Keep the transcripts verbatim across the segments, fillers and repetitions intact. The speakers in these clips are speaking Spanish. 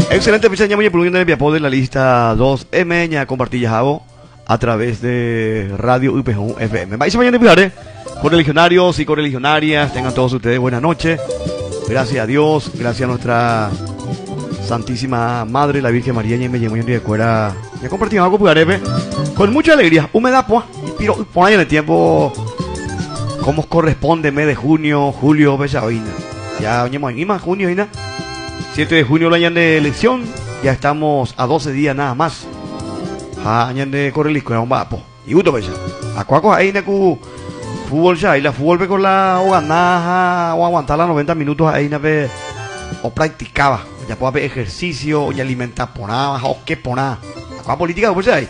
Excelente, pues ya muy incluyendo en Viapod en la lista dos M, ya compartillas hago a través de Radio U P G F M. Vais mañana a correligionarios y correligionarias, tengan todos ustedes buenas noches. Gracias a Dios, gracias a nuestra Santísima Madre, la Virgen María, y me llamó en día de cuera. Ya compartimos algo Pugarepe con mucha alegría, humedad, pues, pero por ahí en el tiempo, como corresponde, mes de junio, julio, Bellaoina. Ya, oye, más junio, ¿no? siete de junio, el año de elección, ya estamos a doce días nada más. Año de correlisco, era un vapo. Y gusto, pues, a cuaco ahí, Neku, fútbol ya, y la fútbol con la o ganaja, o aguantar las noventa minutos ahí, ve, o practicaba, ya puedo hacer ejercicio, y alimentar por nada, o qué por nada. A cuaco política, pues, ahí.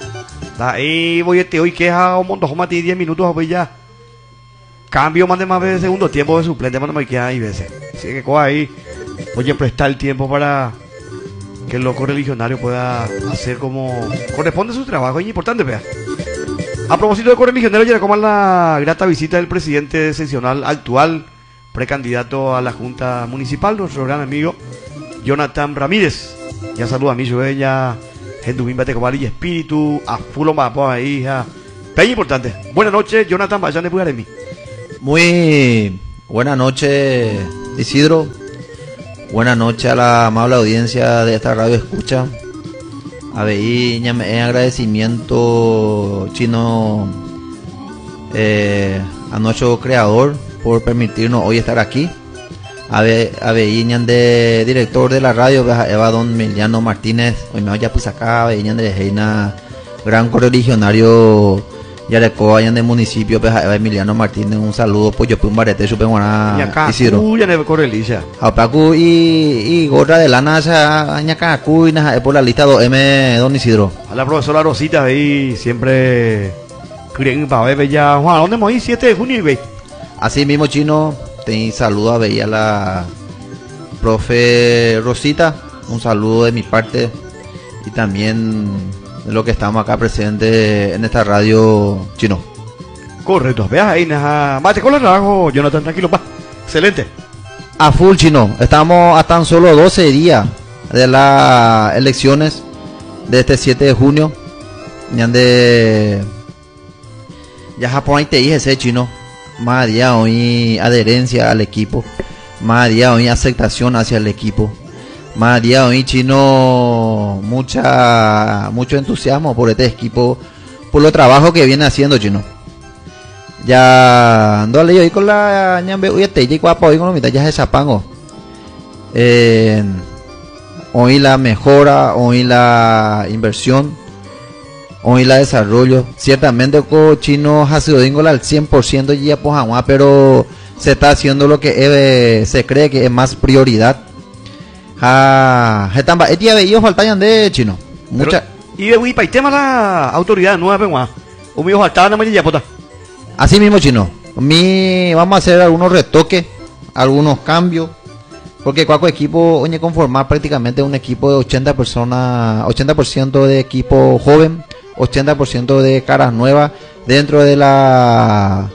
Ahí voy este hoy queja un montón, más de diez minutos, pues ya. Cambio, mande más veces segundo tiempo de suplente, mande más que hay veces. Así que coja ahí. Oye, prestar el tiempo para que el loco religionario pueda hacer como corresponde su trabajo. Es importante, vea. A propósito de correligionario, ya como la grata visita del presidente seccional actual, precandidato a la Junta Municipal, nuestro gran amigo Jonathan Ramírez. Ya saluda a mí, yo ella, Gendumín Batecobal y Espíritu, a Fulo Mapo, a hija. Peña importante. Buenas noches, Jonathan Vayan de Pugaremi. Muy buenas noches, Isidro. Buenas noches a la amable audiencia de esta radio escucha. A ver, en agradecimiento chino eh, a nuestro creador por permitirnos hoy estar aquí. A ver, a ver, de director de la radio, Eva Don Emiliano Martínez. Hoy me voy a pues acá, a ver, de Reina, gran correligionario. Ya le cojo allá en el municipio, pues a Emiliano Martínez, un saludo, pues yo pues un barete, supe guaná, Isidro. Ya ne correlicia. Apacu y, y gorra de lana, ya, añacacu y nada, por la lista dos M, don Isidro. A la profesora Rosita ahí, siempre, creen para ver, ya, Juan, ¿dónde hemos ido? siete de junio, ve. Así mismo, chino, te saludo a ver a la profe Rosita, un saludo de mi parte, y también de lo que estamos acá presentes en esta radio, chino. Correcto, veas ahí, naja. Mate con el trabajo, Jonathan, tranquilo, va. Excelente. A full, chino. Estamos a tan solo doce días de las elecciones de este siete de junio. Ya de. Ya Japón ahí te dije ese chino. Más allá hoy adherencia al equipo. Más allá hoy aceptación hacia el equipo. Más día hoy chino, mucha mucho entusiasmo por este equipo, por lo trabajo que viene haciendo, chino. Ya ando le hoy con la ñambe hoy este y guapo hoy con mitad ya se chapango. Eh, hoy la mejora, hoy la inversión, hoy la desarrollo. Ciertamente con chino ha sido dingola al cien por ciento ya pues agua, pero se está haciendo lo que eh, se cree que es más prioridad. Ah, están el día de ellos faltan de chino. Mucha. Y de Wipa y tema la autoridad nueva, pero un mío faltaba nada más ya pota. Así mismo, chino. Mi vamos a hacer algunos retoques, algunos cambios, porque cualquier equipo, oye, conformar prácticamente un equipo de ochenta personas, ochenta por ciento de equipo joven, ochenta por ciento de caras nuevas dentro de la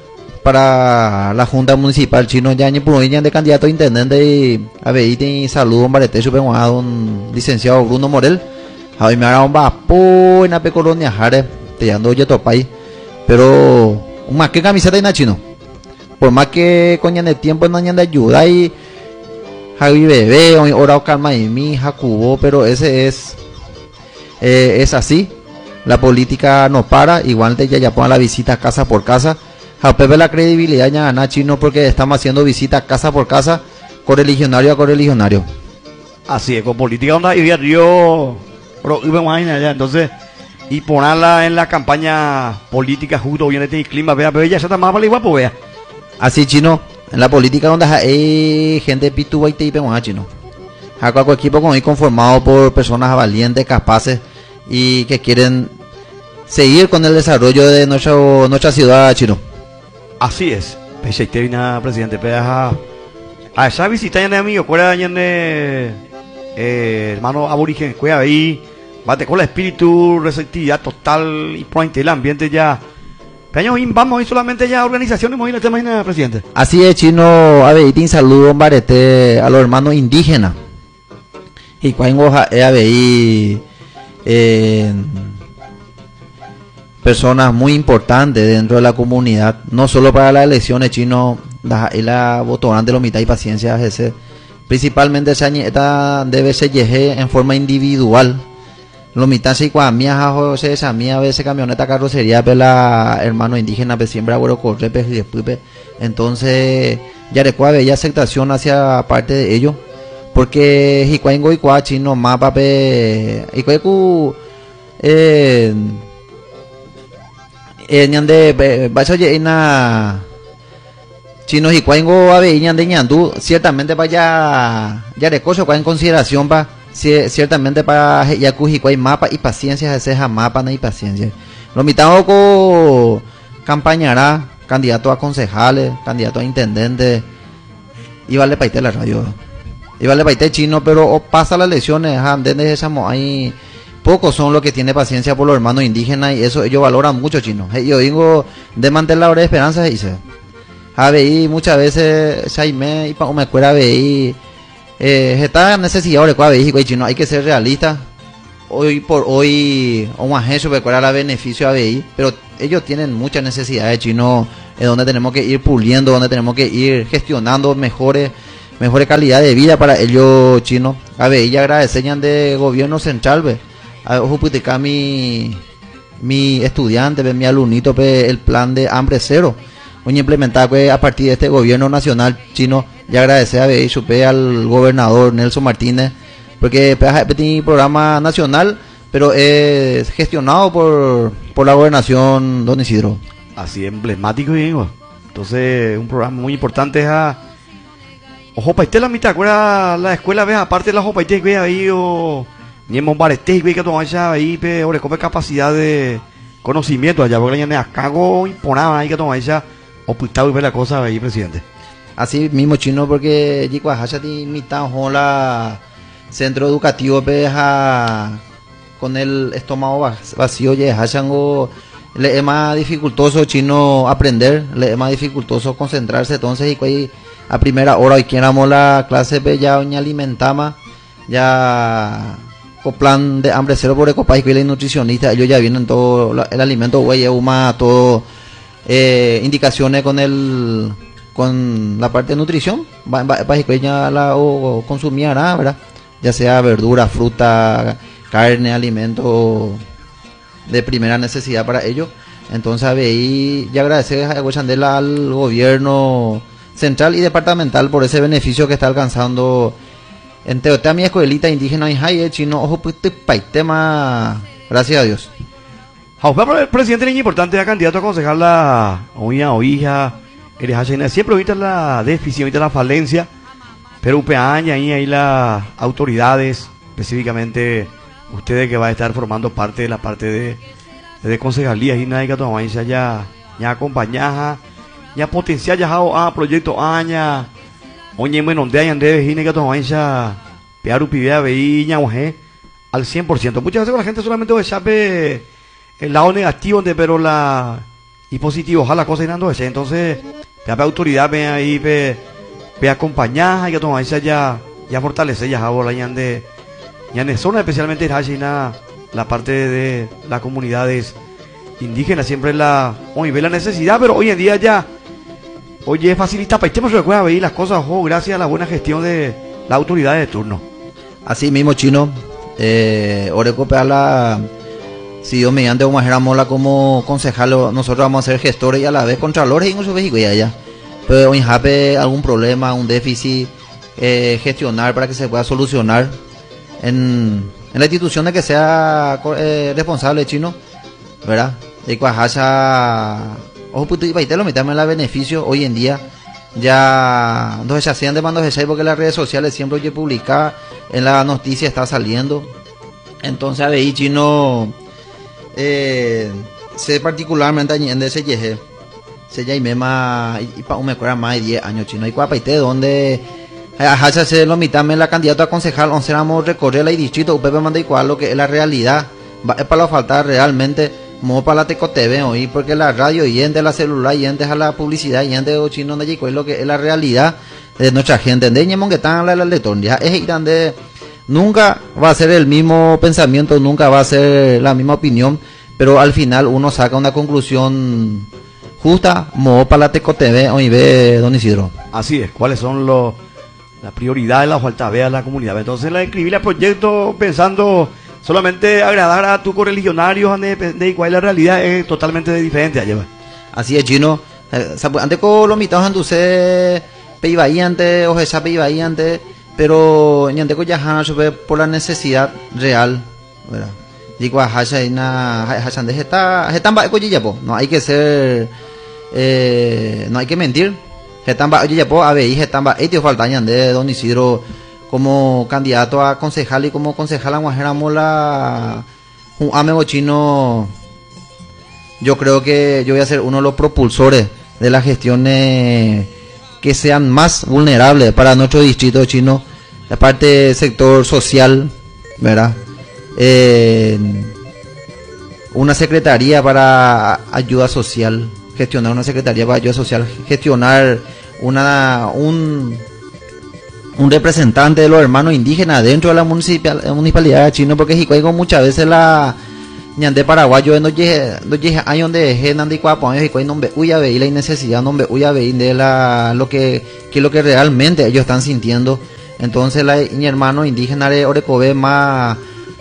para la Junta Municipal chino ya por de candidato a intendente y a ver y saludo un barete super a un licenciado Bruno Morel a ver me hará un vapo en la colonia Jare te ando yo topay pero un más que camiseta y na chino por más que coñan el tiempo no añan de ayuda y Javi bebé o orao calma y mi Jacubo pero ese es eh, es así la política no para igual te ya ya pongan la visita casa por casa. A Pepe la credibilidad ya gana chino porque estamos haciendo visitas casa por casa, correligionario a correligionario. Así es, con política onda y río, pero allá, entonces, y ponerla en la campaña política justo bien este clima, vea, pero ya está más para igual, pues vea. Así chino, en la política donde hay gente pituba y te y chino. A cualquier equipo con ahí conformado por personas valientes, capaces y que quieren seguir con el desarrollo de nuestro, nuestra ciudad chino. Así es, pese a vina presidente, pedaja a esa visita ya de amigo, cuál de eh, hermano aborigen, cuál ahí, bate con el espíritu, receptividad total y point el ambiente ya. Peño, vamos hoy solamente ya organizaciones, ¿te imaginas, imaginas, presidente? Así es, chino, a ver, y saludo un barete a los hermanos indígenas y cuando hay eh, personas muy importantes dentro de la comunidad, no solo para las elecciones chino, la, la votantes, los mitad y paciencia, ese, principalmente esta debe ser en forma individual. Los mitad si cuando mía se esa mía a veces camioneta carrocería pela hermano indígena pe siembra bueno corre pe y después entonces ya recuerda bella aceptación hacia parte de ellos porque hicuaingo y cuachi no mapa pe hicuaiku eh eh ñande vaya oye na chinos hicuaingo ave ñande ñandu ciertamente vaya ya recoso en consideración pa ciertamente para Yakuji hay mapa y paciencia ese es mapa no hay paciencia lo mitad con campañará candidato a concejales candidato a intendente y vale paite la radio y vale paite chino pero o pasa las elecciones ahí pocos son los que tienen paciencia por los hermanos indígenas y eso ellos valoran mucho chino yo digo de mantener la hora de esperanza dice a ver muchas veces Jaime y para me acuerda ver Eh, está necesidad de cuál chino hay que ser realista hoy por hoy un agente recuerda la beneficio a B I pero ellos tienen muchas necesidades chino es donde tenemos que ir puliendo donde tenemos que ir gestionando mejores mejores calidad de vida para ellos chino a B I ya agradecen de gobierno central ve a justificar mi mi estudiante mi alumnito pe, el plan de hambre cero hoy implementar pues, a partir de este gobierno nacional chino y agradecer a B I supe al gobernador Nelson Martínez porque es un programa nacional pero es gestionado por por la gobernación don Isidro así emblemático y digo entonces un programa muy importante es a ojo paiste la mitad acuerda la escuela ve aparte de la ojo paiste que ahí o ni en Bombarete que toma allá ahí pe ore come capacidad de conocimiento allá porque ya cago imponaba ahí que toma allá o putado y ve la cosa ahí presidente. Así mismo chino porque Jikwa Hashati mitad la centro educativo peja con el estómago vacío ya Hashango le es más dificultoso chino aprender, le es más dificultoso concentrarse, entonces y a primera hora hoy quieramos la clase pe ya doña alimentama ya con plan de hambre cero por ecopay y la nutricionista ellos ya vienen todo la, el alimento güey uma todo eh, indicaciones con el con la parte de nutrición ya la o, o consumirá verdad ya sea verdura fruta carne alimento de primera necesidad para ellos entonces ahí ya agradecer a Guachandela al gobierno central y departamental por ese beneficio que está alcanzando en Teotea mi escuelita indígena y hay chino ojo pues tema gracias a Dios. El presidente es importante a candidato a concejal la oía o hija siempre ahorita la déficit, ahorita la falencia, pero U P A N y ahí las autoridades, específicamente ustedes que va a estar formando parte de la parte de, de concejalía y nadie que toma ya ya acompañar ya potenciar ya a proyecto aña oye menos de año de vejine que toma ya pear upivea veía oje al cien por ciento muchas veces la gente solamente ve sabe el lado negativo de pero la y positivo ojalá la cosa irando ese entonces ya ve autoridad ve ahí ve ve acompañar y que toma esa ya ya fortalecer ya ahora ya de ya en zona especialmente la la parte de las comunidades indígenas siempre la hoy ve la necesidad pero hoy en día ya oye facilita para este se recuerda ver las cosas ojo gracias a la buena gestión de las autoridades de turno así mismo chino eh orecopear la si Dios mediante vamos a hacer mola como concejal nosotros vamos a ser gestores y a la vez contralores y incluso vehículos allá pero hoy jape algún problema un déficit eh, gestionar para que se pueda solucionar en, en la institución de que sea eh, responsable chino verdad de cuajacha ojo puto y paitelo meterme la beneficio hoy en día ya entonces se hacían demandas de seis porque las redes sociales siempre oye publicar en la noticia está saliendo entonces ahí chino eh, sé particularmente en ese yeje se ya y mema y pa un me acuerdo más de diez años chino y cuapaite donde hacha se lo mitame la candidata a concejal once éramos recorrer la distrito upepe manda igual lo que es la realidad va, es para lo faltar realmente mo para la teco T V hoy porque la radio y de la celular y a la publicidad y de chino de es lo que es la realidad de nuestra gente de ñemon que están la la letón ya es grande nunca va a ser el mismo pensamiento, nunca va a ser la misma opinión, pero al final uno saca una conclusión justa, mo para la tecotv hoy ve don Isidro. Así es, cuáles son los las prioridades, la falta de la comunidad. Entonces la escribí el proyecto pensando solamente agradar a tu correligionario, de, de igual la realidad es totalmente diferente allá. Así es, chino. Eh, antes con los mitados anduce peibaí antes, o esa peibaí antes, pero ni antes con ya por la necesidad real, ¿verdad? Digo, hasha ina hasha de está están ba no hay que ser eh, no hay que mentir. Están ba oye ya po a ver, están ba etio faltañan de don Isidro como candidato a concejal y como concejal a Guajéramos la un amigo chino. Yo creo que yo voy a ser uno de los propulsores de las gestiones que sean más vulnerables para nuestro distrito chino, la parte sector social, ¿verdad? Eh, una secretaría para ayuda social, gestionar una secretaría para ayuda social, gestionar una un un representante de los hermanos indígenas dentro de la municipal, municipalidad de Chino, porque Jicoigo muchas veces la ñande paraguayo no llegue no llegue años donde genan de cuatro años y no ve uya ve la necesidad no ve uya ve de la lo que que lo que realmente ellos están sintiendo. Entonces la mi hermano indígena de Orecobe más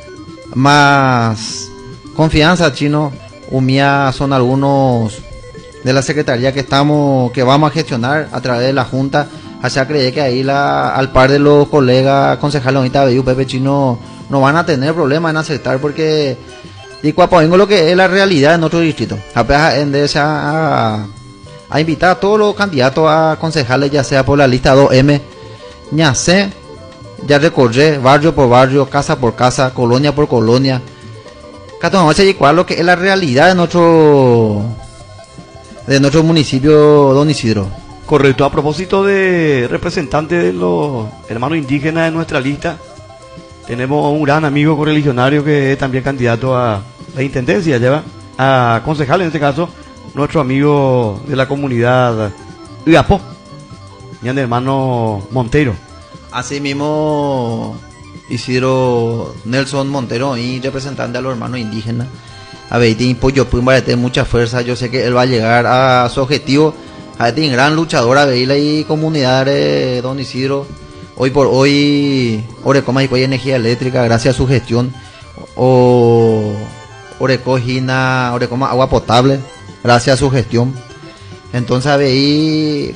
más confianza chino umia son algunos de la secretaría que estamos que vamos a gestionar a través de la junta. Allá cree que ahí la al par de los colegas concejales ahorita de Pepe Chino no van a tener problemas en aceptar, porque y cuapo lo que es la realidad en otro distrito. Apenas en de esa a, a invitar a todos los candidatos a concejales, ya sea por la lista dos eme, ya sé, ya recorré barrio por barrio, casa por casa, colonia por colonia. Cada noche y cuál lo que es la realidad de nuestro de nuestro municipio don Isidro. Correcto, a propósito de representantes de los hermanos indígenas de nuestra lista, tenemos un gran amigo correligionario que es también candidato a la intendencia, lleva a concejal en este caso, nuestro amigo de la comunidad Iapó, mi hermano Montero. Así mismo Isidro Nelson Montero y representante de los hermanos indígenas. A ver, tiene pollo pumba, tiene mucha fuerza, yo sé que él va a llegar a su objetivo. A tiene gran luchador, a ver, y comunidad de don Isidro. Hoy por hoy, Orecoma y energía eléctrica, gracias a su gestión. O Orecogina, Orecoma agua potable, gracias a su gestión. Entonces, a ver, y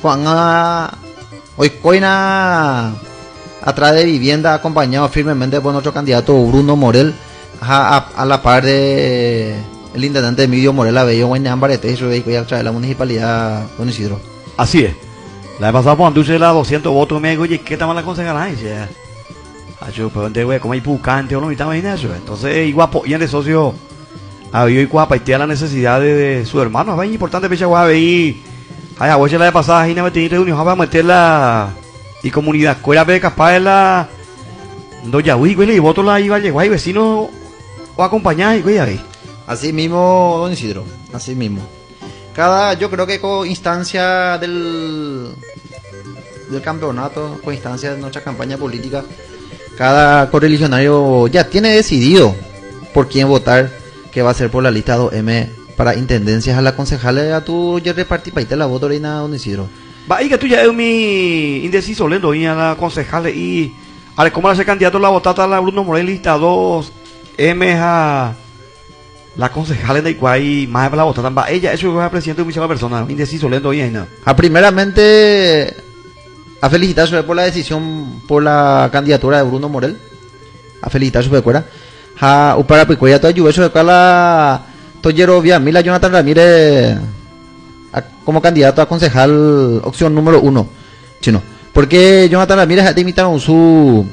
hoy coina atrás de vivienda, acompañado firmemente por nuestro candidato Bruno Morel, a, a, a la par de el intendente Emilio Morel Abello, Guayán Barete, y a través de la municipalidad don Isidro. Así es. La vez pasada por Anduce la doscientos votos, me digo, oye, ¿qué tal la concejala? Y dice, yo, pero ¿dónde güey? ¿Cómo hay pucante o no? Y estaba en eso. Entonces, igual, y en el socio, había y cuapa, y la necesidad de, de su hermano. Es importante, pecha, guay, y ay, a la vez pasada, y no me tenía reunión, para meterla y comunidad, cuera de capaz de la doña Uy, güey, y voto la iba a llegar, y vecino o acompañar, y güey, ahí. Así mismo, don Isidro, así mismo. Cada, yo creo que con instancia del del campeonato, con instancia de nuestra campaña política, cada correligionario ya tiene decidido por quién votar, que va a ser por la lista dos eme para intendencias a la concejales. A tu ya repartí para irte la voto, reina don Isidro. Va, y que tú ya es mi indeciso lento, y a la concejales, y a ver cómo hace candidato la votata a la Bruno Morel, lista dos eme a la concejal de Iguay, más para la votación, va ella, eso es la presidente de una persona, indeciso, lento, y no. A primeramente, a felicitarse por la decisión, por la candidatura de Bruno Morel, a felicitarse por cuera, a upara picoya toda lluvia, eso de la Toyero Vía Mila Jonathan Ramírez a, como candidato a concejal, opción número uno, chino, porque Jonathan Ramírez te imitaron su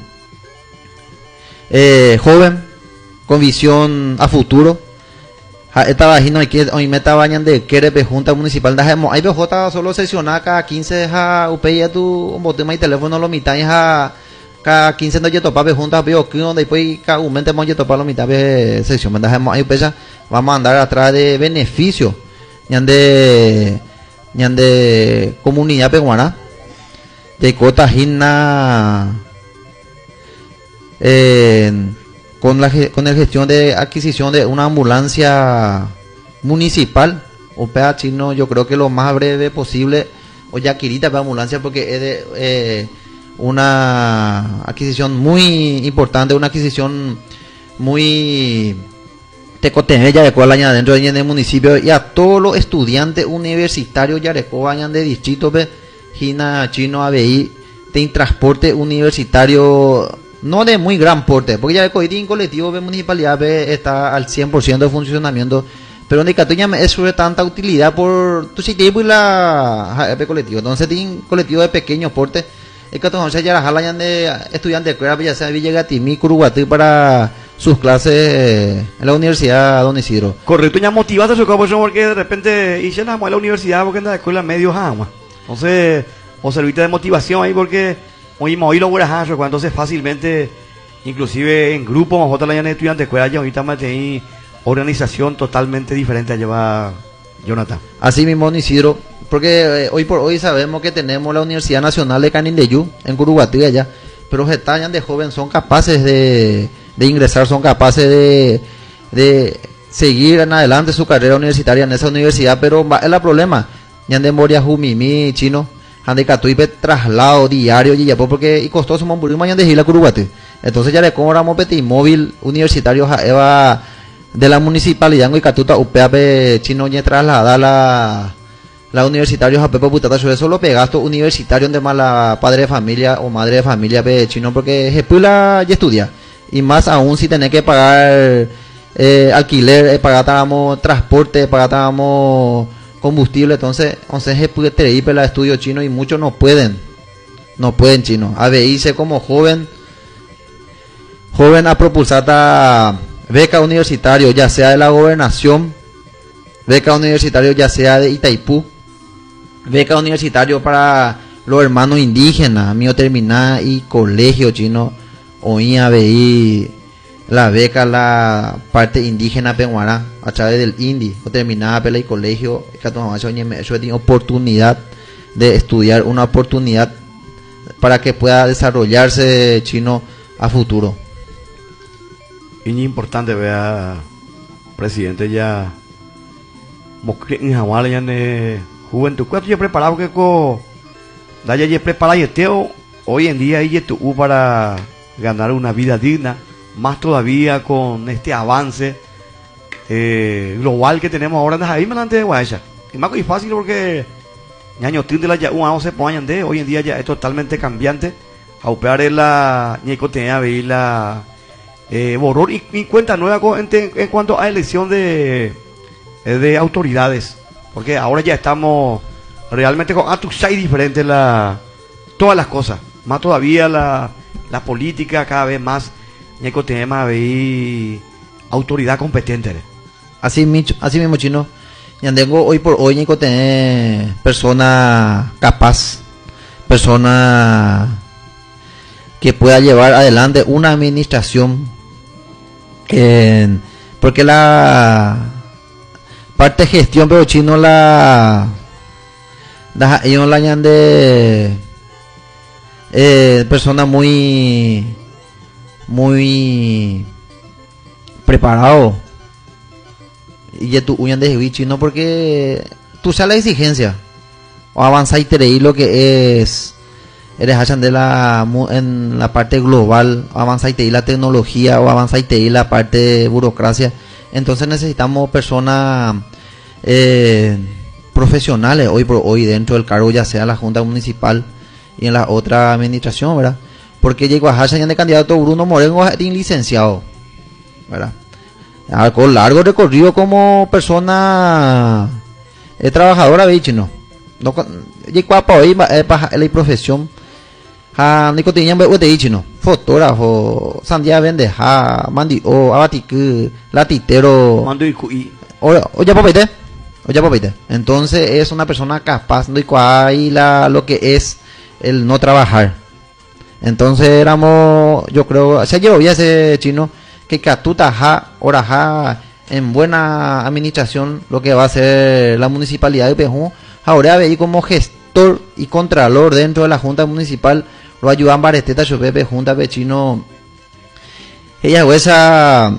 eh, joven, con visión a futuro. Esta vagina hay que hoy meta bañan de querepe junta municipal dejemos hay bejota solo sesionar cada quince ja upei a tu botema y teléfono lo mitad ja cada quince no yeto pape juntas veo que donde después cada un mente mon yeto pa lo mitad de sesión dejemos ahí pesa vamos a andar atrás de beneficio ñan de ñan de comunidad peruana de cota gina eh, con la con la gestión de adquisición de una ambulancia municipal, O P A chino, yo creo que lo más breve posible, o ya quirita para ambulancia, porque es de eh, una adquisición muy importante, una adquisición muy tecotemella de cual añade dentro del municipio, y a todos los estudiantes universitarios ya vayan de distrito de Gina chino A B I de transporte universitario, no de muy gran porte, porque ya el en colectivo de municipalidad está al cien por ciento de funcionamiento, pero en Catuña es sobre tanta utilidad por tu sitio y la de colectivo. Entonces tiene colectivo de pequeño porte. El Catuña ya la de estudiantes de ya sea Villegatimi, Curuguatí para sus clases en la universidad Don Isidro. Correcto, ya motivaste su capo porque de repente hice nada más la universidad porque en la escuela medio jamás. Entonces, o serviste de motivación ahí porque hoy hoy lo voy a hacer, entonces fácilmente, inclusive en grupo, nosotros la de estudiantes de escuela ya ahorita me tenéis organización totalmente diferente a llevar Jonathan. Así mismo, Don Isidro, porque eh, hoy por hoy sabemos que tenemos la Universidad Nacional de Canindeyú en Curuguatí allá, pero los estañan de jóvenes son capaces de, de ingresar, son capaces de, de seguir en adelante su carrera universitaria en esa universidad, pero es el problema. Ñande Moria Jumimi, chino, Ande Catuipe traslado diario y ya porque y costoso Mamburí mañana de Gila Curuguatí. Entonces ya le cobramos peti móvil universitario Eva de la municipalidad de Catuta U P A P chino ya traslada la la universitario a Pepe Putata sobre eso lo pegasto universitario donde más la padre de familia o madre de familia pe chino porque jepula y estudia y más aún si tenés que pagar eh, alquiler, eh, pagábamos transporte, pagábamos combustible, entonces entonces jepula te la estudio chino y muchos no pueden no pueden chino a veirse como joven joven a propulsar a beca universitario, ya sea de la gobernación, beca universitario ya sea de Itaipú, beca universitario para los hermanos indígenas, mío terminar y colegio chino, o I A B I, la beca, la parte indígena peruana, a través del I N D I, o terminar pela y colegio, eso tiene oportunidad de estudiar, una oportunidad para que pueda desarrollarse chino a futuro. Y es importante ver presidente ya en Hawái ya de juventud cuatro ya preparado que co da ya preparado y teo hoy en día y tu para ganar una vida digna, más todavía con este avance eh, global que tenemos ahora en ahí delante de Guayacha. Es más muy fácil porque años de la ya un año se ponen de hoy en día ya es totalmente cambiante. A operar en la nicotea veis la Eh, borrón y, y cuenta nueva en, en cuanto a elección de de autoridades, porque ahora ya estamos realmente con Atuxay diferente la todas las cosas, más todavía la, la política cada vez más Ñeco tema de autoridad competente. Así mismo, así mismo chino, ya tengo hoy por hoy Ñeco tener persona capaz, persona que pueda llevar adelante una administración. Eh, porque la parte de gestión pero chino la da ellos la llaman de eh, persona muy muy preparado y ya tu uñan de chino porque tú sabes la exigencia o avanzar y tener lo que es eres hachan de la en la parte global, avanza y te la tecnología o avanza y te la parte de burocracia, entonces necesitamos personas eh, profesionales hoy por hoy dentro del cargo, ya sea la junta municipal y en la otra administración, ¿verdad? Porque llegó a hachan de candidato Bruno Moreno es licenciado, ¿verdad? Con largo recorrido como persona eh, trabajadora, bicho, no llegó a hoy para la profesión ha nicotina be ude chino fotógrafo sandia vende ha mandi o abatik latitero mando y cuí o o ya papete o ya papete entonces es una persona capaz de cuál la lo que es el no trabajar. Entonces éramos, yo creo se llevó ya ese chino que catuta ja ora ja en buena administración lo que va a ser la municipalidad de Pejón. Ahora veí como gestor y contralor dentro de la junta municipal lo ayudan Bareteta Chopepe junta Pechino ella esa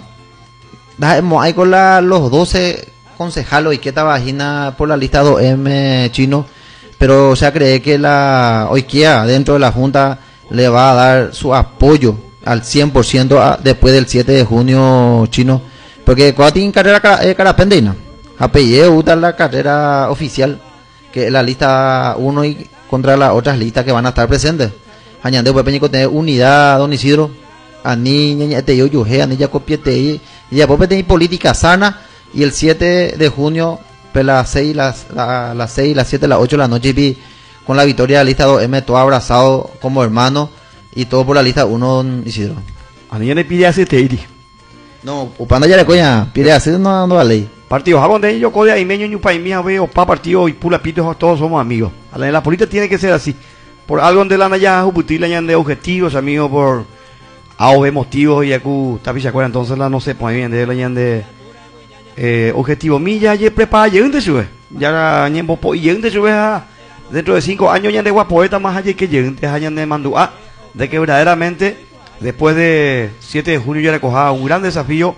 hay con la, los doce concejales y que vagina por la lista dos eme chino, pero o sea cree que la Oikia dentro de la junta le va a dar su apoyo al cien por ciento a, después del siete de junio chino, porque cuando tiene carrera eh, carapendina apellido gusta la carrera oficial, que es la lista uno y contra las otras listas que van a estar presentes. Añade pues peñico tener unidad don Isidro, a niña te yo yo a niña copiete y ya pues tener política sana, y el siete de junio pues las seis las la, las seis las siete las ocho de la noche vi con la victoria de la lista dos eme todo abrazado como hermano y todo por la lista uno don Isidro. A niña le pide hace teiri. No, upanda ya le coña, pide hacer no no vale. Partido, a donde yo code ahí meño ñupa y mía veo pa partido y pula pito todos somos amigos. A la, la política tiene que ser así. Por algo donde la naya juputila ya de objetivos, amigos, por A o B motivos y acu tapi se acuerda entonces la no sé pues bien de la ya de eh, objetivo milla ya prepara ya de sube. Ya ñembo po y de sube dentro de cinco años ya de guapoeta más allá que llegue allá de mandua de que verdaderamente después de siete de junio ya recoja un gran desafío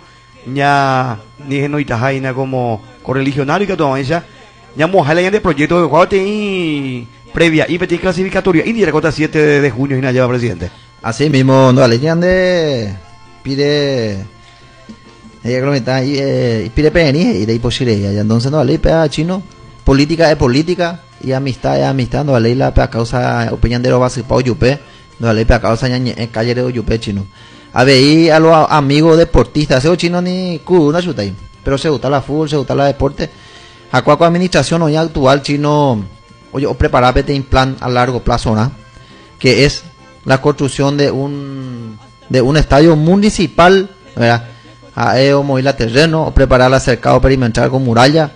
ya ni no itajaina como correligionario y que todavía ya ya mojala ya de proyecto de juego y previa y petit clasificatoria y directa siete de junio y nada lleva presidente. Así mismo no le de pide ella que está y eh, pide peni y de ahí posible ya entonces no le pega chino política es política y amistad es amistad no le la pega causa opinión de lo base pa yupe no le pega causa en calle de yupe chino. A ver, y a los amigos deportistas, ese chino ni culo, una chuta ahí, pero se gusta la fútbol, se gusta la deporte. A cuál administración hoy actual chino, oye, o preparar un plan a largo plazo, ¿no? Que es la construcción de un de un estadio municipal, ¿verdad? A ello mover la terreno, o preparar el cercado perimetral con muralla,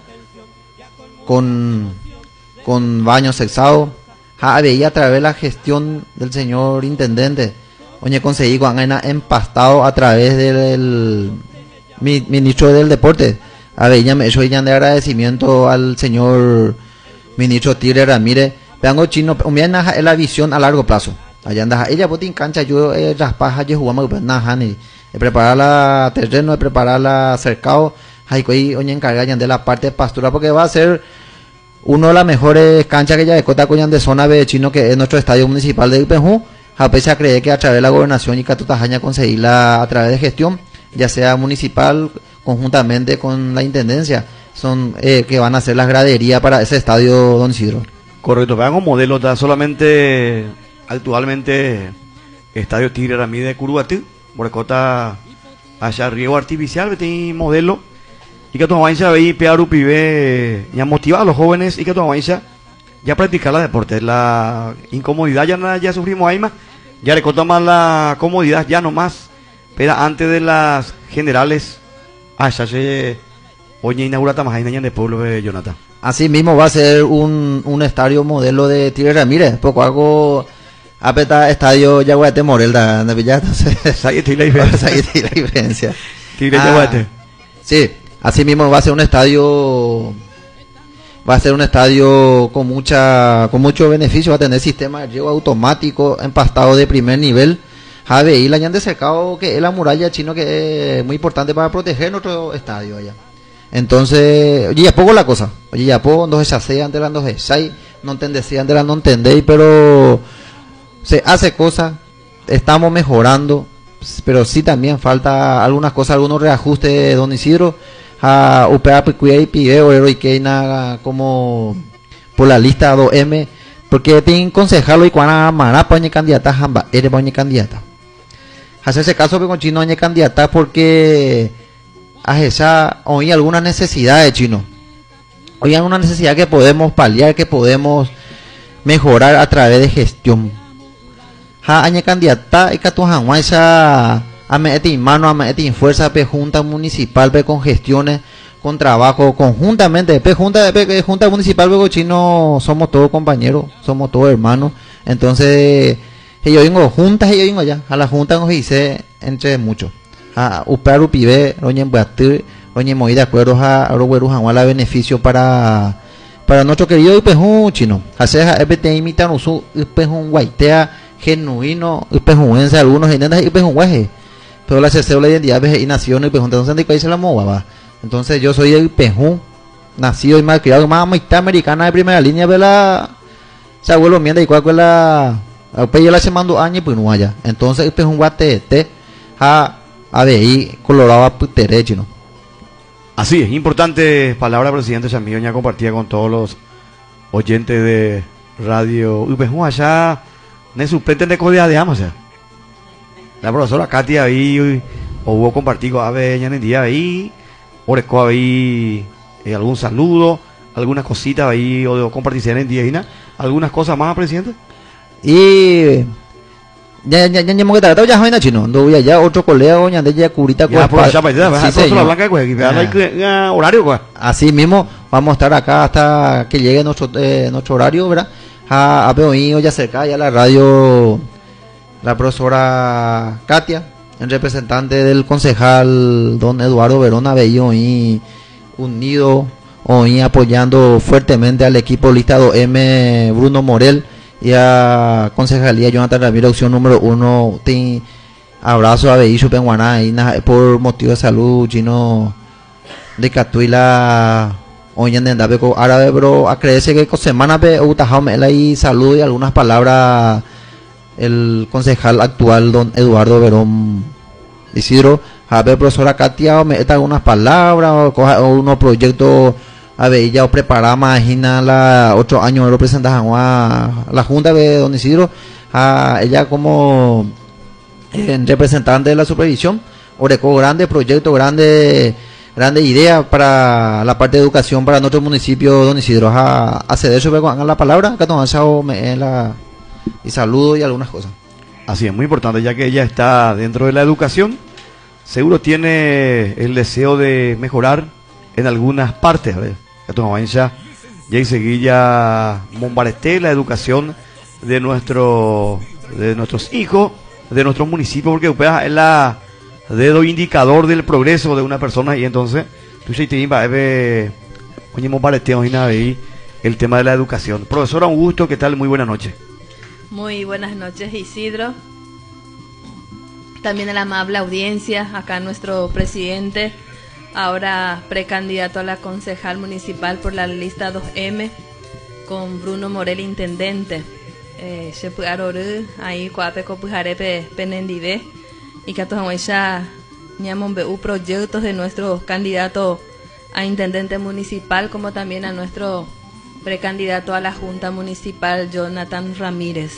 con con baños sexados. A ver, y a través de la gestión del señor intendente. Oye, conseguí cuando empastado a través del mi, ministro del deporte. A ver, ya me eso ya de agradecimiento al señor ministro Tigre Ramírez. Veango chino, un es la visión a largo plazo. Allá anda, ella botín cancha, yo eh, las pajas, yo jugamos pues nada, ni de preparar la terreno, de preparar la cercado. Hay que oye encargar ya de la parte de pastura porque va a ser uno de las mejores canchas que ya de Cota Coñan de zona B chino, que es nuestro estadio municipal de Ipenjú. A pesar de creer que a través de la gobernación y Catutajaña conseguirla a través de gestión, ya sea municipal, conjuntamente con la intendencia, son eh, que van a hacer las graderías para ese estadio don Isidro. Correcto, vean un modelo, da solamente actualmente Estadio Tigre Ramírez de Curubatí, Morecota allá riego artificial, tiene modelo, y que tu se ve pear pibe, ya motivar a los jóvenes y que tu ya practicar la deporte, la incomodidad ya, ya sufrimos ahí más, ya le corta más la comodidad, ya no más, pero antes de las generales, ah, ya se oye inaugura Tamajaina de pueblo de Jonathan. Así mismo va a ser un, un estadio modelo de Tigre Ramírez, poco algo apeta estadio Yaguate Morel da Villa, entonces ahí tiene la diferencia. Ahí tiene la diferencia. Tigre ah, Yaguate. Sí, así mismo va a ser un estadio va a ser un estadio con mucha con mucho beneficio, va a tener sistema de riego automático empastado de primer nivel. Javi, y la hayan de cercado que es la muralla chino, que es muy importante para proteger nuestro estadio allá. Entonces, oye, ya poco la cosa. Oye, ya poco, no se chasea ante la no se sai, no entendéis ante la no entendéis, pero se hace cosas, estamos mejorando, pero sí también falta algunas cosas, algunos reajustes de don Isidro. A U P A Picuya y Pideo, Héroe Keina como por la lista dos eme, porque tienen concejalo y cuando Mara poñe candidata, Jamba, eres poñe candidata. Hacerse caso con chino poñe candidata porque a esa hoy alguna necesidad de chino. Hoy hay alguna necesidad que podemos paliar, que podemos mejorar a través de gestión. Ha añe candidata y que tu esa a meter mano, a meter fuerza, pe junta municipal, pe con gestiones, con trabajo, conjuntamente, pe junta, pe junta municipal, pe chino, somos todos compañeros, somos todos hermanos, entonces, yo vengo juntas, yo vengo allá, a la junta nos hice entre muchos, a upar upibe, roñen batir, roñen moí de acuerdo a rogueru la beneficio para, para nuestro querido Ipejún chino, hacer a epte imitar usu Ipejún guaitea, genuino, Ipejuense, algunos intentan Ipejún guaje. pero la cédula de identidad y nació en el Pejún, entonces en el país se la movaba. Entonces yo soy el Pejún, nacido y mal criado, más mitad americana de primera línea, de la se abuelo mienda y cuál fue la a la semana años pues no haya. Entonces el Pejún guate te a a ver colorado putere chino. Así es, importante palabra, presidente Chamillo, ya compartía con todos los oyentes de radio U P J allá, ne suplente de código de Amazon. La profesora Katia ahí, o hubo compartido a ver, ya en el día ahí, oreco ahí, eh, algún saludo, algunas cositas ahí, o compartir en el día ahí, algunas cosas más, presidente. Y ya ya ya hemos que ya joven chino, no voy allá otro colega ya de ya curita ya por allá para sí, la blanca pues horario pues. Así mismo vamos a estar acá hasta que llegue nuestro eh, nuestro horario, ¿verdad? A a oído ya cerca ya la radio la profesora Katia, el representante del concejal don Eduardo Verona veía y unido hoy apoyando fuertemente al equipo listado M Bruno Morel y a Concejalía Jonathan Ramírez, opción número uno. Te abrazo a Beillo Penguaná y por motivo de salud, chino de Catuila, hoy en Dendabeco árabe, pero acredece que con semana pe utajame y salud y algunas palabras el concejal actual don Eduardo Verón Isidro, a ver profesora Katia, me está algunas palabras o, coja, o unos proyectos. A ver, ya os prepara, imagina la otro año representan a la Junta de Don Isidro, a ella como eh, representante de la supervisión, oreco grande proyecto, grande grande idea para la parte de educación para nuestro municipio Don Isidro. A acceder sobre la palabra, acá me la y saludo y algunas cosas. Así es, muy importante, ya que ella está dentro de la educación, seguro tiene el deseo de mejorar en algunas partes, a ver. Ya y seguilla bombardeé la educación de nuestro de nuestros hijos, de nuestros municipios, porque es la dedo indicador del progreso de una persona. Y entonces tú ya te va a ver oye bombardeamos y nada ahí el tema de la educación. Profesora, un gusto, ¿qué tal? Muy buenas noches. Muy buenas noches, Isidro, también a la amable audiencia, acá nuestro presidente, ahora precandidato a la concejal municipal por la lista dos eme, con Bruno Morel, intendente. Eh, ahí cuapeco pujarepe penendive y que todos ya ñamon bu proyectos de nuestro candidato a intendente municipal, como también a nuestro precandidato a la Junta Municipal, Jonathan Ramírez.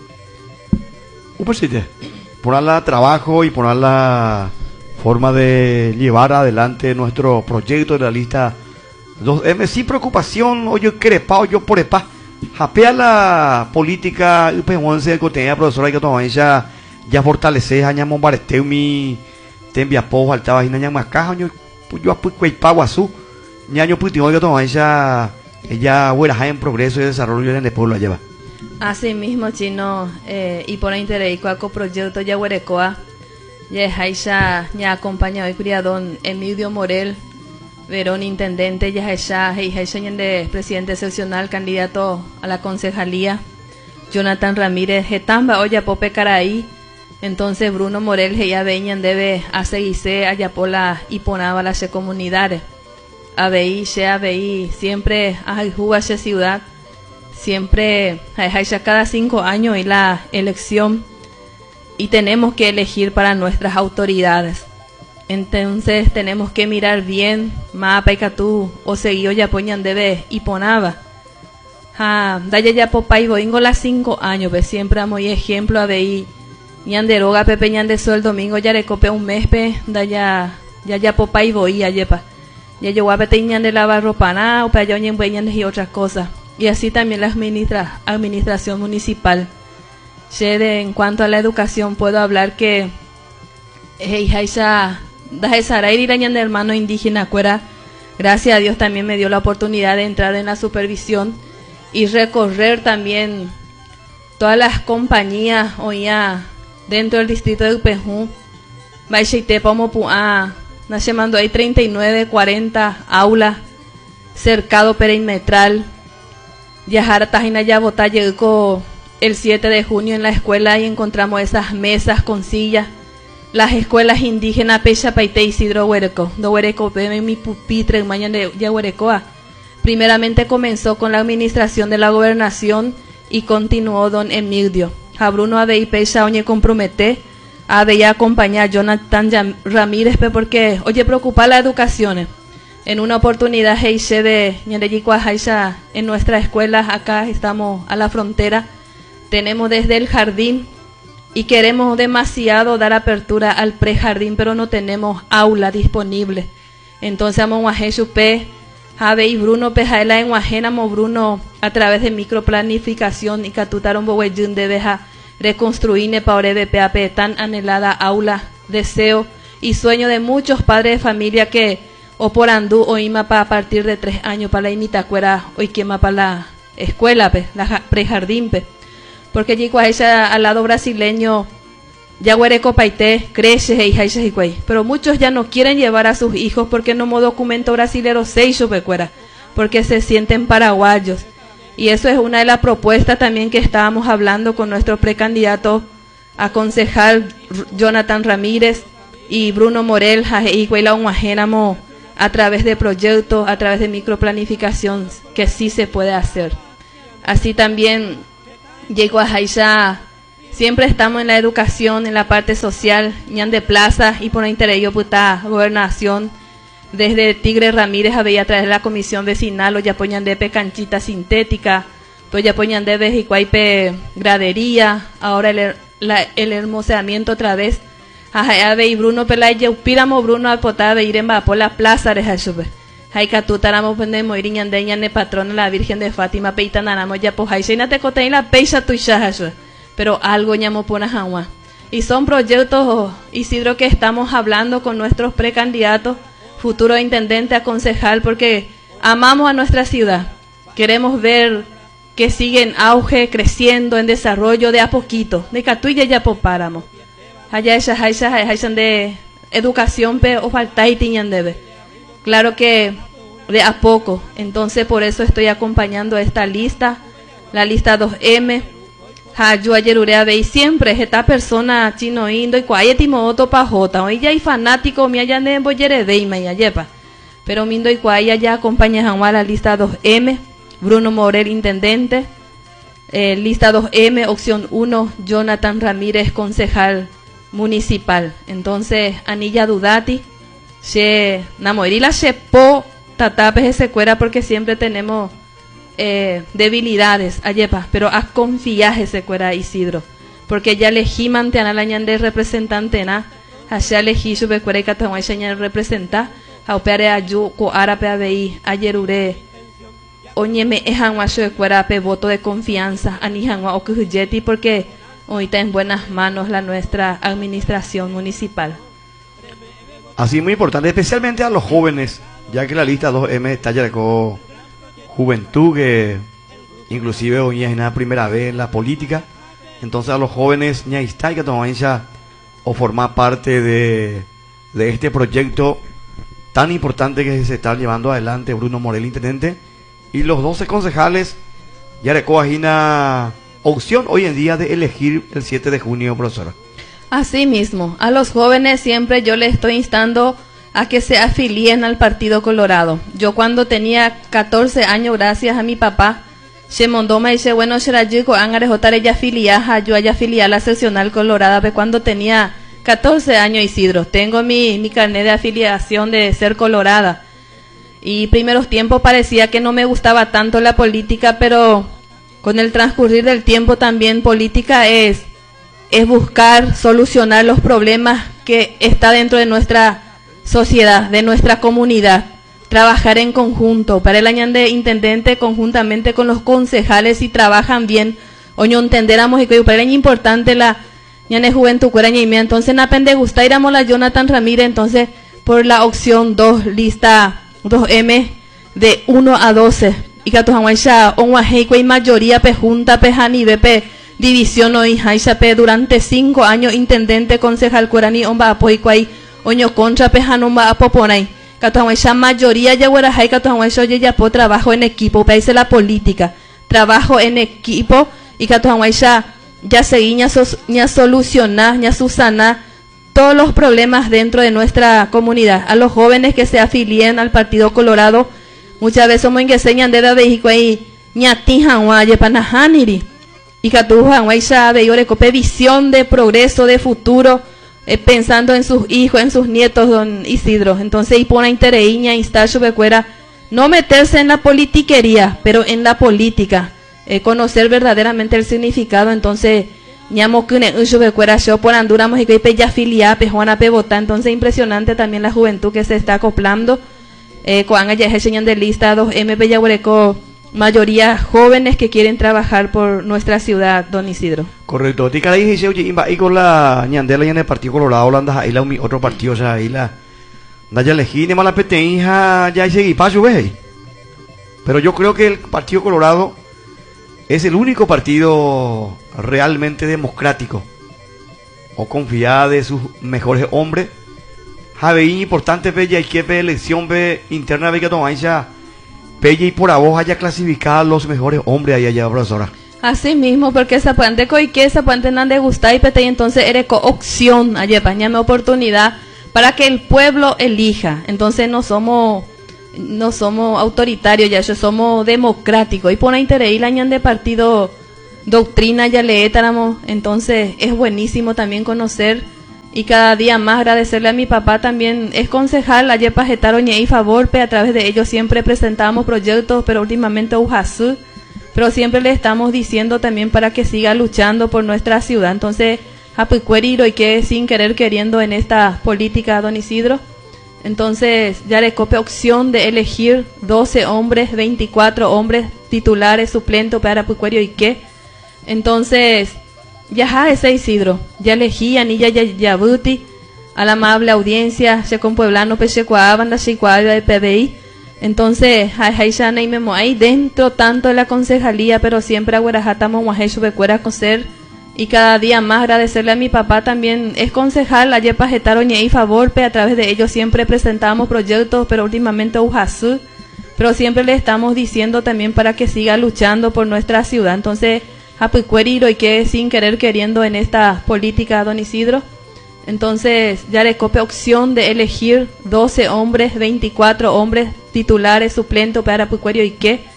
Un presidente, ponerla trabajo y ponerla forma de llevar adelante nuestro proyecto de la lista dos eme sin preocupación, o yo crepao, yo por epa, japea la política upenhuense de cotidiana, profesora, que todavía ya, ya fortalece, aña bombarteo mi, te envía po, faltaba y naña más caja, yo, yo apuque paguazú, ñaño putio, que todavía ya, ella huera en progreso y desarrollo en el pueblo la lleva. Así mismo, chino, eh, y por interés, cuaco proyecto ya huerecoa. Ya ya ya acompañado y don Emilio Morel Verón, intendente, ya ya de presidente excepcional, candidato a la concejalía, Jonathan Ramírez, Getamba, Oya Pope Caraí, entonces Bruno Morel, ya veñan debe hacerse allá por la y ponaba las comunidades, a veí, a veí, siempre a esa ciudad, siempre a cada cinco años y la elección. Y tenemos que elegir para nuestras autoridades. Entonces tenemos que mirar bien, mapa y catú, o seguió ya poñan debe y ponaba. Ha, daya ya popa y boingo las cinco años, ve siempre amo y ejemplo a veí. Ñan de roga pepe ñan de sol domingo ya le cope un mes pe, daya ya ya popa y boí a yepa. Ya yo a pete ñan de lavar ropa na, o pa yo ñan ñan y otras cosas. Y así también la administra, administración municipal. En cuanto a la educación, puedo hablar que de hermano indígena cuera, gracias a Dios también me dio la oportunidad de entrar en la supervisión y recorrer también todas las compañías oía dentro del distrito de Upejún. Hay treinta y nueve, cuarenta aulas cercado perimetral. Yajara Tajina ya bota llegó el siete de junio en la escuela y encontramos esas mesas con sillas, las escuelas indígenas Pecha Paite Isidro Huereco, do Huereco mi pupitre mañana de Yahuerecoa. Primeramente comenzó con la administración de la gobernación y continuó don Emilio. A Bruno Ade y Pecha oye compromete a de ya acompañar a Jonathan Ramírez porque oye preocupa la educación. En una oportunidad heiche de Ñandeyicua Haisha en nuestra escuela, acá estamos a la frontera, tenemos desde el jardín y queremos demasiado dar apertura al prejardín, pero no tenemos aula disponible. Entonces vamos a Chupe, Jabe y Bruno Pejaela en Guajénamo Bruno a través de microplanificación y catutaron Boweyun de Beja reconstruirne para B P A P tan anhelada aula, deseo y sueño de muchos padres de familia que o por andú o ima para a partir de tres años para la imitacuera o quema para la escuela pe, la prejardín pe. Porque allí ella al lado brasileño ya Huereco Paité crece y haisha y pero muchos ya no quieren llevar a sus hijos porque no mo documento brasilero seiso pecuera, porque se sienten paraguayos. Y eso es una de las propuestas también que estábamos hablando con nuestro precandidato a concejal Jonathan Ramírez y Bruno Morel, a través de proyectos, a través de microplanificación, que sí se puede hacer. Así también llegó a Haisha, siempre estamos en la educación, en la parte social, ñan de plaza y por interés yo puta gobernación. Desde Tigre Ramírez había a través de la comisión vecinal, o ya ponían de canchita sintética, pues ya ponían de vejicuaipe gradería, ahora el, la, el hermoseamiento otra vez. Abe y Bruno Pelaya, upíramo Bruno al potada ir en por la plaza de Jesús. Hay catutáramos pende moiriñan de ñan de patrona la Virgen de Fátima, peitanaramo ya pues Haisena te cotein la peisa tuya Jesús. Pero algo ñamo pona jagua. Y son proyectos, Isidro, que estamos hablando con nuestros precandidatos, futuro intendente, a concejal, porque amamos a nuestra ciudad. Queremos ver que sigue en auge, creciendo, en desarrollo de a poquito. De Catuya ya popáramos. Allá esa esa de educación pe o falta y tiñan debe. Claro que de a poco. Entonces por eso estoy acompañando esta lista, la lista dos eme. Yo ayer urea veí siempre esta persona chino indo y cuayetimo otro pajota. Hoy ya hay fanático mi allá de boyere de y yepa. Pero mindo y cuaya ya acompaña a la lista dos eme. Bruno Morel, intendente. Eh, lista dos eme, opción uno, Jonathan Ramírez, concejal municipal. Entonces, Anilla Dudati, se namoirila se po tatape se cuera porque siempre tenemos eh, debilidades, ayepa, pero a confiaje se cuera Isidro, porque ya elegí mantener a la de representante na, allá elegí su becuera y catahuay señal representa, a opeare a yu co árabe a veí, ayer ure, oñeme ejanwa su becuera pe voto de confianza, anijanwa o kujeti porque hoy está en buenas manos la nuestra administración municipal. Así muy importante, especialmente a los jóvenes, ya que la lista dos eme está ya con juventud, que inclusive hoy es la primera vez en la política. Entonces a los jóvenes ya está que toman o formar parte de, de este proyecto tan importante que se está llevando adelante Bruno Morel, intendente, y los doce concejales ya recogen una opción hoy en día de elegir el siete de junio, profesora. Así mismo, a los jóvenes siempre yo les estoy instando a que se afilien al Partido Colorado. Yo cuando tenía catorce años, gracias a mi papá, se mondó me dice, bueno, será yo angarejotar ella afiliada, yo haya afiliada a la seccional colorada, pero cuando tenía catorce años, Isidro, tengo mi, mi carnet de afiliación de ser colorada. Y primeros tiempos parecía que no me gustaba tanto la política, pero con el transcurrir del tiempo también política es, es buscar solucionar los problemas que está dentro de nuestra sociedad, de nuestra comunidad, trabajar en conjunto. Para el año de intendente conjuntamente con los concejales, si trabajan bien, oño entenderamos y que para el año importante la ñane juventud cueraña y mía, entonces na pende gusta iramos la Jonathan Ramírez, entonces por la opción dos, lista dos eme de uno a doce. Y que tu hawaisha onwaheiko y mayoría pe junta pe janibe pe división hoy haisha pe durante cinco años intendente concejal cuerani omba apoikwai oño contra pe hanomba apoponai que tu hawaisha mayoría ya huera hay que tu hawaisha oye ya po trabajo en equipo pe dice la política trabajo en equipo y que tu hawaisha ya seguí ña, sos, ña solucionar ña susana todos los problemas dentro de nuestra comunidad. A los jóvenes que se afilien al Partido Colorado, muchas veces somos enseñan de edad de hijo ahí, ñatijan guaye panajaniri, y catujan guay sabe, y orecope visión de progreso, de futuro, eh, pensando en sus hijos, en sus nietos, don Isidro. Entonces, y pone intereiña, instacho becuera, no meterse en la politiquería, pero en la política, eh, conocer verdaderamente el significado. Entonces, ñamo que un uso becuera yo por anduramos y que ya filia pejuana pebota. Entonces, impresionante también la juventud que se está acoplando. Eh, coanga ya es señal de lista dos M Bellahuereco, mayoría jóvenes que quieren trabajar por nuestra ciudad, don Isidro. Correcto. Tica ahí dice, oye, y con la ñandela y en el Partido Colorado, Holanda, ahí la otro partido, o sea, ahí la Naya legítima la peteña ya seguí paso, ¿ves? Pero yo creo que el Partido Colorado es el único partido realmente democrático o confiada de sus mejores hombres. Javeín importante bella y que ve elección ve interna ve que toma ya bella y por a vos haya clasificado los mejores hombres ahí allá, profesora. Así mismo, porque esa puente coique, esa puente nan de gusta y pete, y entonces eres opción allá pañame oportunidad para que el pueblo elija. Entonces no somos no somos autoritarios, ya somos democráticos. Y pone interés la ñan de partido doctrina ya le étaramos. Entonces es buenísimo también conocer y cada día más agradecerle a mi papá también. Es concejal allá para y favor, a través de ellos siempre presentamos proyectos, pero últimamente Ujazú, pero siempre le estamos diciendo también para que siga luchando por nuestra ciudad. Entonces Apicueriro y que sin querer queriendo en esta política, don Isidro. Entonces ya le copia opción de elegir doce hombres, veinticuatro hombres titulares, suplentes para Apicuerio y que. Entonces ya ese Isidro, ya elegí a Nilla Yabuti, a la amable audiencia, se con pueblano pechecuá, banda chicuá de P B I. Entonces, ahí dentro tanto de la concejalía, pero siempre a Guarajatamo, Guajecho, Becuera, coser. Y cada día más agradecerle a mi papá también, es concejal, allá Pajetar Oñe y favor, a través de ellos siempre presentamos proyectos, pero últimamente Ujazú, pero siempre le estamos diciendo también para que siga luchando por nuestra ciudad. Entonces, Apicueriro y que sin querer queriendo en esta política, don Isidro. Entonces, ya le copia opción de elegir doce hombres, veinticuatro hombres titulares, suplentes para Apicuerio y que.